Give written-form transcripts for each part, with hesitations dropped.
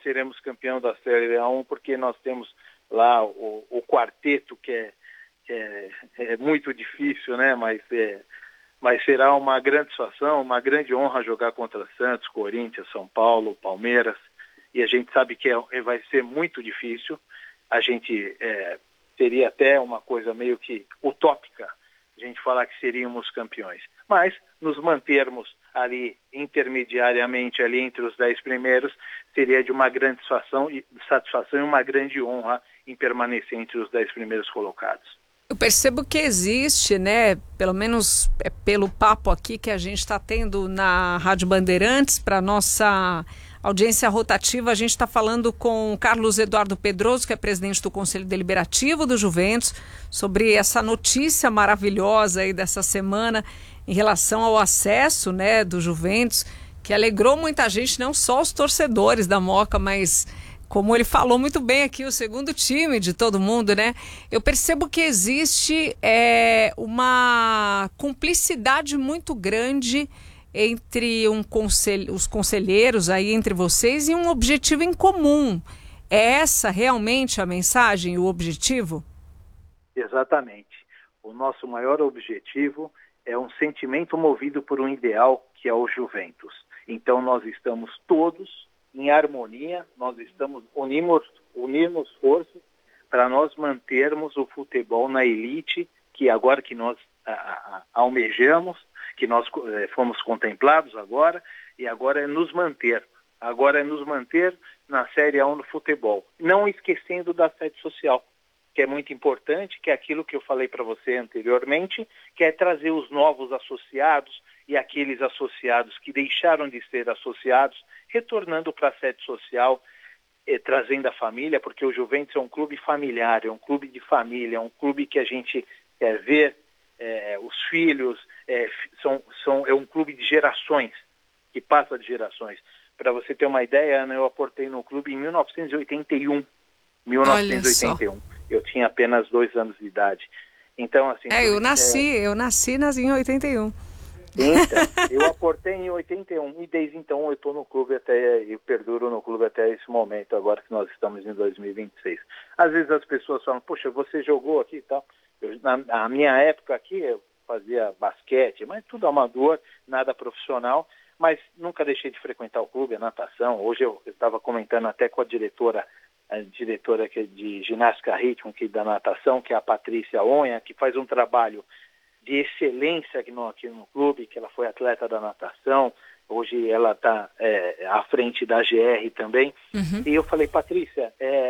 seremos campeão da Série A1, porque nós temos lá o quarteto, que é muito difícil, né? Mas será uma grande situação, uma grande honra jogar contra Santos, Corinthians, São Paulo, Palmeiras, e a gente sabe que vai ser muito difícil. A gente seria até uma coisa meio que utópica a gente falar que seríamos campeões, mas nos mantermos ali intermediariamente ali entre os 10 primeiros seria de uma grande satisfação e uma grande honra em permanecer entre os 10 primeiros colocados. Eu percebo que existe, né, pelo menos pelo papo aqui que a gente está tendo na Rádio Bandeirantes, para nossa audiência rotativa, a gente está falando com o Carlos Eduardo Pedroso, que é presidente do Conselho Deliberativo do Juventus, sobre essa notícia maravilhosa aí dessa semana em relação ao acesso, né, do Juventus, que alegrou muita gente, não só os torcedores da Moca, mas, como ele falou muito bem aqui, o segundo time de todo mundo, né? Eu percebo que existe uma cumplicidade muito grande entre os conselheiros aí, entre vocês, e um objetivo em comum. É essa realmente a mensagem, o objetivo? Exatamente. O nosso maior objetivo é um sentimento movido por um ideal, que é o Juventus. Então nós estamos todos em harmonia, unimos forças para nós mantermos o futebol na elite, que agora que nós almejamos, que nós fomos contemplados agora, e agora é nos manter. Agora é nos manter na Série A1 do futebol, não esquecendo da sede social, que é muito importante, que é aquilo que eu falei para você anteriormente, que é trazer os novos associados e aqueles associados que deixaram de ser associados, retornando para a sede social, trazendo a família, porque o Juventus é um clube familiar, é um clube de família, é um clube que a gente quer ver os filhos, é um clube de gerações, que passa de gerações. Para você ter uma ideia, Ana, eu aportei no clube em 1981. Eu tinha apenas 2 anos de idade. Então, assim... eu nasci em 81. Então, eu aportei em 81 e desde então eu estou no clube eu perduro no clube até esse momento, agora que nós estamos em 2026. Às vezes as pessoas falam, poxa, você jogou aqui e tal. Na minha época aqui eu fazia basquete, mas tudo amador, nada profissional, mas nunca deixei de frequentar o clube, a natação. Hoje eu estava comentando até com a diretora que é de ginástica rítmica e da natação, que é a Patrícia Onha, que faz um trabalho de excelência aqui no clube, que ela foi atleta da natação, hoje ela está à frente da GR também. Uhum. E eu falei, Patrícia,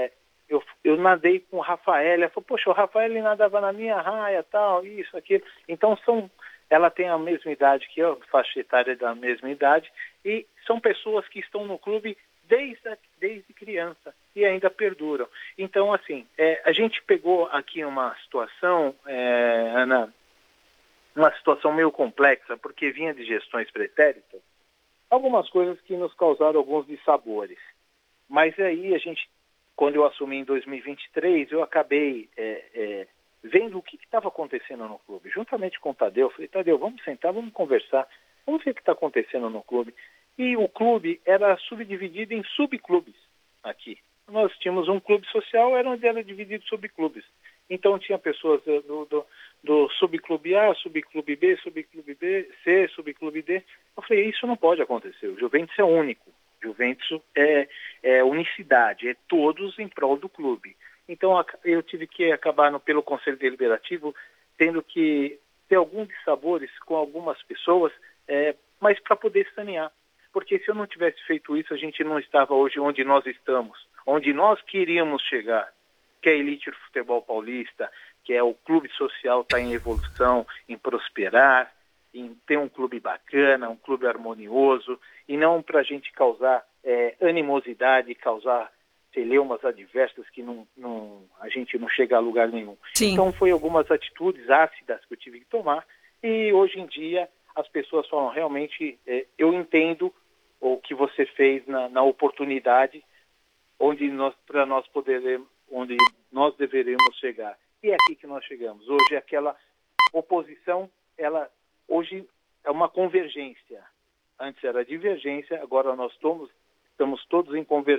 eu nadei com o Rafael. Ela falou, poxa, o Rafael nadava na minha raia, tal, isso, aquilo. Então ela tem a mesma idade que eu, faixa etária da mesma idade, e são pessoas que estão no clube desde criança e ainda perduram. Então, assim, a gente pegou aqui uma situação, Ana, uma situação meio complexa, porque vinha de gestões pretéritas, algumas coisas que nos causaram alguns dissabores. Mas aí quando eu assumi em 2023, eu acabei vendo o que estava acontecendo no clube. Juntamente com o Tadeu, eu falei, Tadeu, vamos sentar, vamos conversar, vamos ver o que está acontecendo no clube. E o clube era subdividido em subclubes aqui. Nós tínhamos um clube social, era dividido em subclubes. Então tinha pessoas do subclube A, subclube B, subclube C, subclube D. Eu falei, isso não pode acontecer. O Juventus é único. O Juventus é unicidade, é todos em prol do clube. Então eu tive que acabar pelo Conselho Deliberativo tendo que ter alguns dissabores com algumas pessoas, mas para poder sanear. Porque se eu não tivesse feito isso, a gente não estava hoje onde nós estamos, onde nós queríamos chegar, que é a elite do futebol paulista, que é o clube social está em evolução, em prosperar, em ter um clube bacana, um clube harmonioso, e não para a gente causar animosidade, causar celeumas adversas que a gente não chega a lugar nenhum. Sim. Então foi algumas atitudes ácidas que eu tive que tomar, e hoje em dia as pessoas falam, realmente, eu entendo o que você fez na oportunidade onde nós deveremos chegar. E é aqui que nós chegamos. Hoje aquela oposição, hoje é uma convergência. Antes era divergência, agora nós estamos todos em convergência.